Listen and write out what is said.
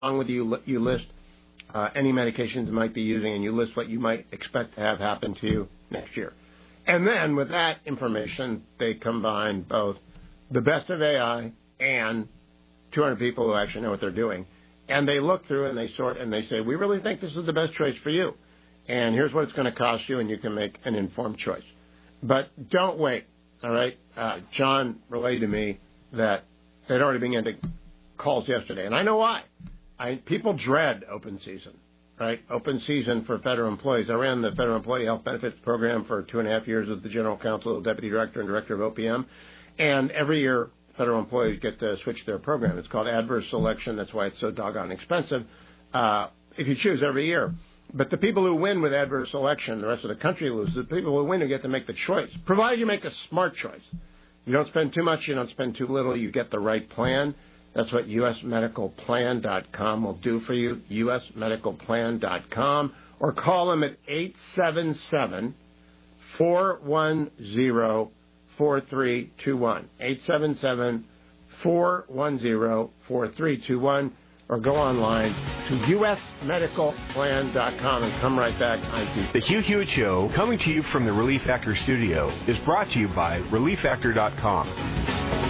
along with you list any medications you might be using, and you list what you might expect to have happen to you next year. And then with that information, they combine both the best of AI and 200 people who actually know what they're doing. And they look through and they sort and they say, we really think this is the best choice for you. And here's what it's going to cost you, and you can make an informed choice. But don't wait, all right? John relayed to me that they'd already been getting calls yesterday. And I know why. People dread open season, right? Open season for federal employees. I ran the Federal Employee Health Benefits Program for 2.5 years as the General Counsel, Deputy Director, and Director of OPM. And every year, federal employees get to switch their program. It's called adverse selection. That's why it's so doggone expensive if you choose every year. But the people who win with adverse selection, the rest of the country loses. The people who win who get to make the choice, provided you make a smart choice. You don't spend too much, you don't spend too little, you get the right plan. That's what usmedicalplan.com will do for you, usmedicalplan.com, or call them at 877-410-4321, 877-410-4321, or go online to usmedicalplan.com and come right back. The Hugh Hewitt Show, coming to you from the Relief Factor studio, is brought to you by ReliefFactor.com.